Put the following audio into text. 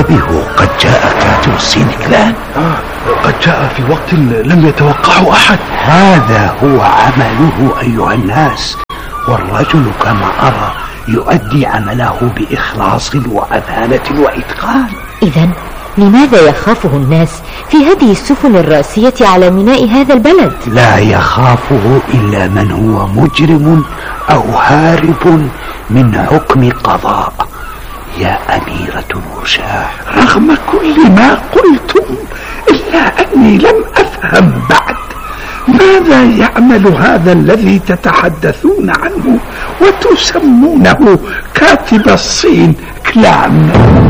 انتبهوا، قد جاء كاتب الصين كلان. قد جاء في وقت لم يتوقعه أحد. هذا هو عمله أيها الناس، والرجل كما أرى يؤدي عمله بإخلاص وأمانة وإتقان. إذن لماذا يخافه الناس في هذه السفن الراسية على ميناء هذا البلد؟ لا يخافه إلا من هو مجرم أو هارب من حكم قضاء. يا أميرة الوشاح، رغم كل ما قلتم إلا أني لم أفهم بعد ماذا يعمل هذا الذي تتحدثون عنه وتسمونه كاتب الصين كلان.